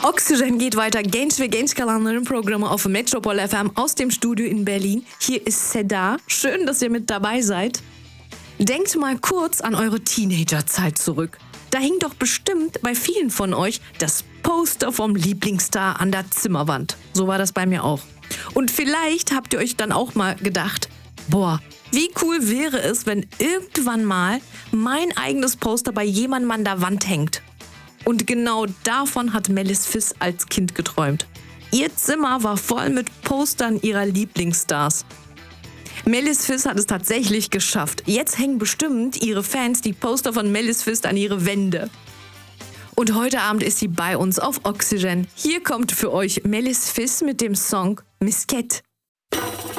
Oxygen geht weiter. Genç ve genç kalanların Programme auf Metropol FM aus dem Studio in Berlin. Hier ist Seda. Schön, dass ihr mit dabei seid. Denkt mal kurz an eure Teenagerzeit zurück. Da hing doch bestimmt bei vielen von euch das Poster vom Lieblingsstar an der Zimmerwand. So war das bei mir auch. Und vielleicht habt ihr euch dann auch mal gedacht, boah, wie cool wäre es, wenn irgendwann mal mein eigenes Poster bei jemandem an der Wand hängt. Und genau davon hat Melis Fiss als Kind geträumt. Ihr Zimmer war voll mit Postern ihrer Lieblingsstars. Melis Fiss hat es tatsächlich geschafft. Jetzt hängen bestimmt ihre Fans die Poster von Melis Fiss an ihre Wände. Und heute Abend ist sie bei uns auf Oxygen. Hier kommt für euch Melis Fiss mit dem Song Misket.